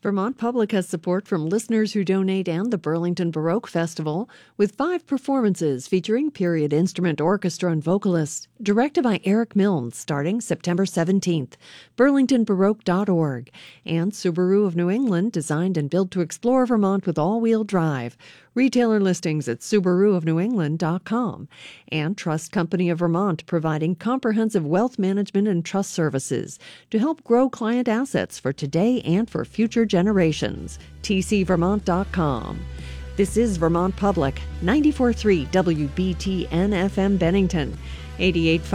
Vermont Public has support from listeners who donate and the Burlington Baroque Festival, with 5 performances featuring period instrument orchestra and vocalists, directed by Eric Milnes, starting September 17th. BurlingtonBaroque.org. And Subaru of New England, designed and built to explore Vermont with all-wheel drive. Retailer listings at SubaruofNewEngland.com. And Trust Company of Vermont, providing comprehensive wealth management and trust services to help grow client assets for today and for future generations. TCVermont.com. This is Vermont Public, 94.3 WBTN FM Bennington, 88.5